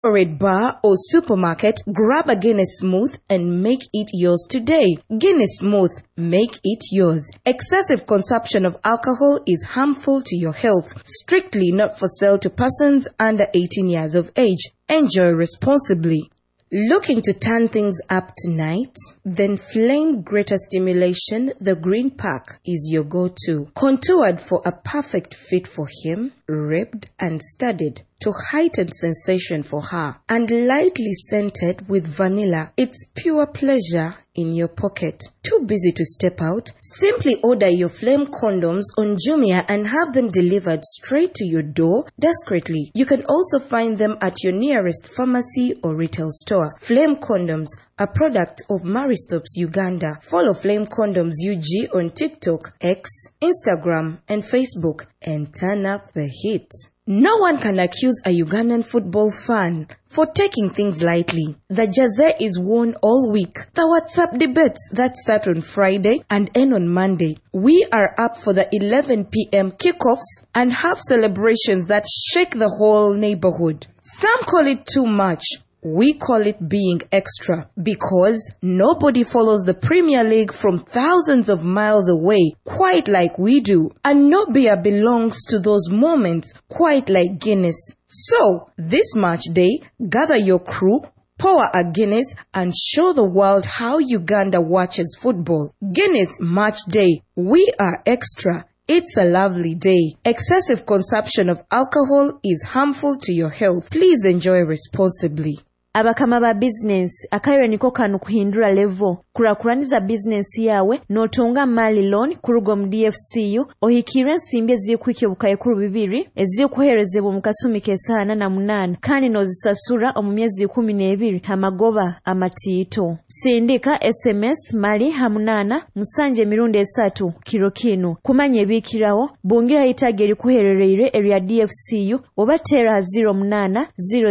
favorite bar or supermarket, grab a Guinness Smooth and make it yours today. Guinness Smooth, make it yours. Excessive consumption of alcohol is harmful to your health. Strictly not for sale to persons under 18 years of age. Enjoy responsibly. Looking to turn things up tonight? Then Flame Greater Stimulation, the green pack, is your go-to. Contoured for a perfect fit for him, ribbed and studded to heighten sensation for her, and lightly scented with vanilla. It's pure pleasure in your pocket. Too busy to step out? Simply order your Flame condoms on Jumia and have them delivered straight to your door discreetly. You can also find them at your nearest pharmacy or retail store. Flame condoms, a product of Maristops Uganda. Follow Flame Condoms UG on TikTok, X, Instagram, and Facebook, and turn up the heat. No one can accuse a Ugandan football fan for taking things lightly. The jersey is worn all week. The WhatsApp debates that start on Friday and end on Monday. We are up for the 11 p.m. kickoffs and have celebrations that shake the whole neighborhood. Some call it too much. We call it being extra because nobody follows the Premier League from thousands of miles away quite like we do. And no beer belongs to those moments quite like Guinness. So, this match day, gather your crew, pour a Guinness, and show the world how Uganda watches football. Guinness Match Day. We are extra. It's a lovely day. Excessive consumption of alcohol is harmful to your health. Please enjoy responsibly. Abakama ba business akairo niko kanu kuhindura level kurakuraniza business yawe notonga mali loan kurugo mu DFCU ohikira nsimbi ezikwike bukaye kuru bibiri ezikuherezebwa mu kasumi kesana na munana kandi nozisasura mu myezi 12 amagoba amatito sindika SMS mali hamunana musanje mirundi 3 kiro kino kumanye bikirawo bungira itageri kuherereire area DFCU obatera 0800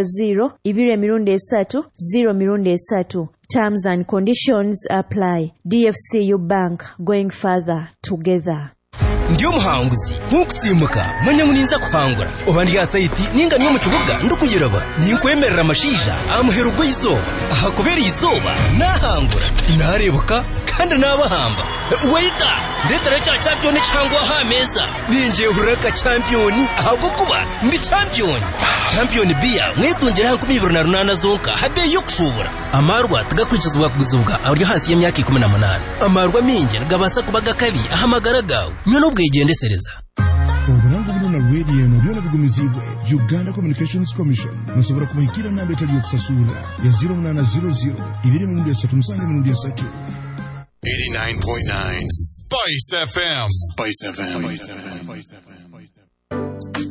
ibire mirundi 0 Terms and conditions apply. DFCU Bank, going further together. Ndiyo muhanguzi nkukutsimuka manya muninza kuhangura obandiya saiti ninga niyo mukibuga ndukuyiraba ninkwemerera amashija amuherugo izoba ahakubera izoba nahangura narebuka kandi nabahamba waita ndetera cha champion cyangwa hameza ninje huraka champion ahubwo kuba ndi champion bia mwetongera 28 zonka habe yo kushobora amarwa tugakwicizwa kuguzubwa ari hasi y'imyaka 18 amarwa minge gabasa kubaga kali ahamagara gawe bwegendesereza uburango buri na radio no byona bigumizibwe Uganda Communications Commission musobora kubahikira nambe tali yokusasura ya 0800 ibiri mu ndiya 3 89.9 Spice FM.